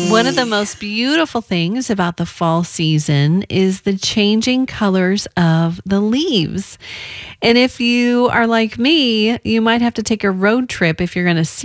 One of the most beautiful things about the fall season is the changing colors of the leaves. And if you are like me, you might have to take a road trip if you're going to see